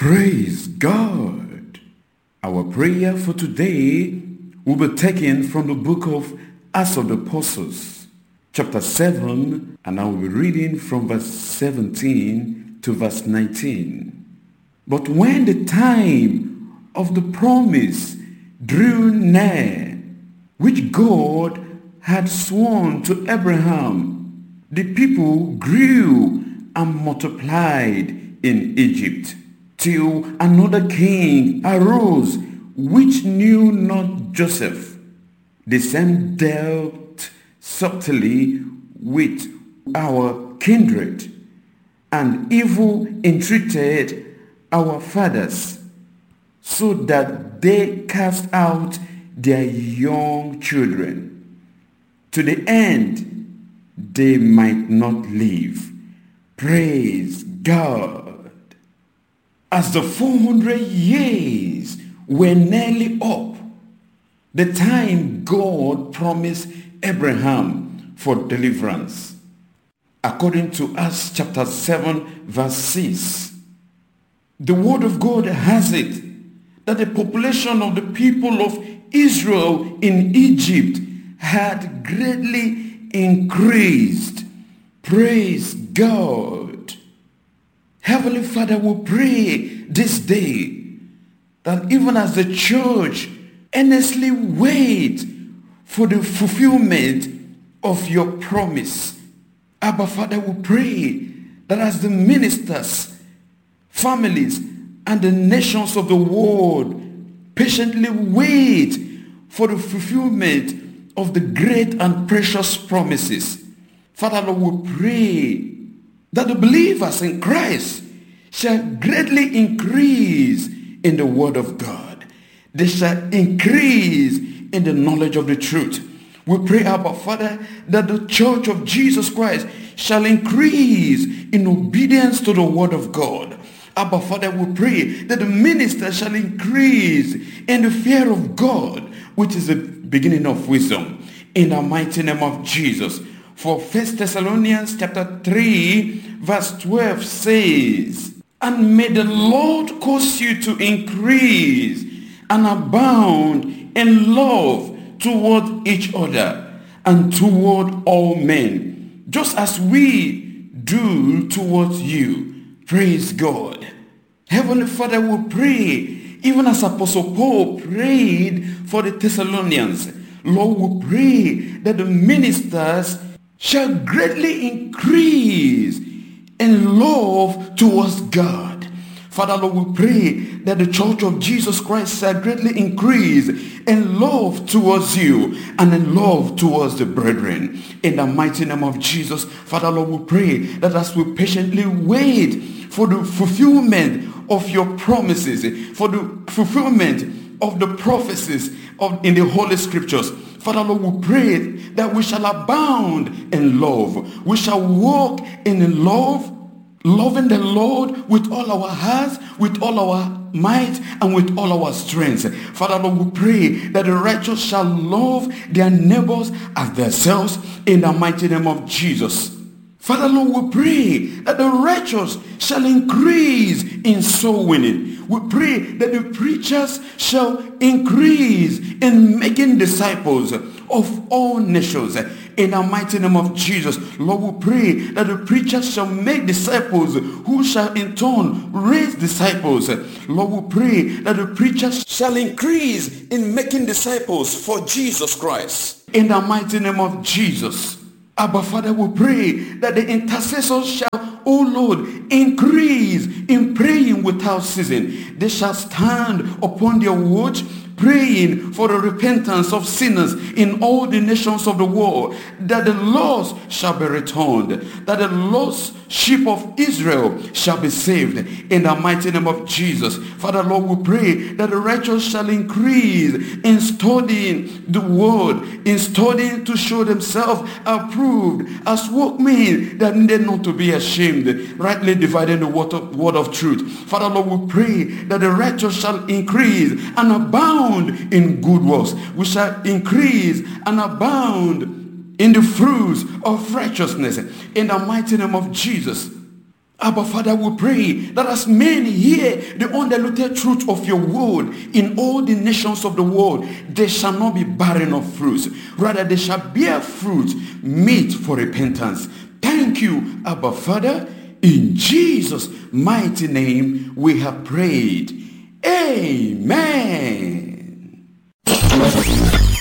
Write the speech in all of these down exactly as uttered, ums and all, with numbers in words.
Praise God! Our prayer for today will be taken from the book of Acts of the Apostles, chapter seven, and I will be reading from verse seventeen to verse nineteen. But when the time of the promise drew near, which God had sworn to Abraham, the people grew and multiplied in Egypt, till another king arose, which knew not Joseph. The same dealt subtly with our kindred, and evil entreated our fathers, so that they cast out their young children, to the end they might not live. Praise God! As the four hundred years were nearly up, the time God promised Abraham for deliverance, according to Acts chapter seven verse six, the word of God has it that the population of the people of Israel in Egypt had greatly increased. Praise God! Heavenly Father, we pray this day that even as the church earnestly wait for the fulfillment of your promise, Abba Father, we pray that as the ministers, families, and the nations of the world patiently wait for the fulfillment of the great and precious promises, Father Lord, we pray that the believers in Christ shall greatly increase in the word of God. They shall increase in the knowledge of the truth. We pray, Abba Father, that the church of Jesus Christ shall increase in obedience to the word of God. Abba Father, we pray that the minister shall increase in the fear of God, which is the beginning of wisdom. In the mighty name of Jesus. For First Thessalonians chapter three verse twelve says, and may the Lord cause you to increase and abound in love toward each other and toward all men, just as we do towards you. Praise God. Heavenly Father, we pray, even as Apostle Paul prayed for the Thessalonians, Lord, we pray that the ministers shall greatly increase in love towards God. Father, Lord, we pray that the church of Jesus Christ shall greatly increase in love towards you and in love towards the brethren. In the mighty name of Jesus, Father, Lord, we pray that as we patiently wait for the fulfillment of your promises, for the fulfillment of the prophecies of in the Holy Scriptures, Father Lord, we pray that we shall abound in love. We shall walk in love, loving the Lord with all our hearts, with all our might, and with all our strength. Father Lord, we pray that the righteous shall love their neighbors as themselves in the mighty name of Jesus. Father Lord, we pray that the righteous shall increase in soul winning. We pray that the preachers shall increase in making disciples of all nations. In the mighty name of Jesus, Lord, we pray that the preachers shall make disciples who shall in turn raise disciples. Lord, we pray that the preachers shall increase in making disciples for Jesus Christ. In the mighty name of Jesus. Abba Father, we pray that the intercessors shall, O Lord, increase in praying without ceasing. They shall stand upon their watch, praying for the repentance of sinners in all the nations of the world, that the lost shall be returned, that the lost sheep of Israel shall be saved in the mighty name of Jesus. Father Lord, we pray that the righteous shall increase in studying the word, in studying to show themselves approved as workmen that need not to be ashamed, rightly dividing the word of, word of truth. Father Lord, we pray that the righteous shall increase and abound in good works. We shall increase and abound in the fruits of righteousness in the mighty name of Jesus. Abba Father, we pray that as many hear the undiluted truth of your word in all the nations of the world, they shall not be barren of fruits. Rather, they shall bear fruit meet for repentance. Thank you, Abba Father. In Jesus' mighty name we have prayed. Amen.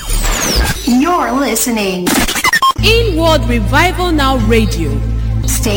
You're listening. Inward Revival Now Radio. Stay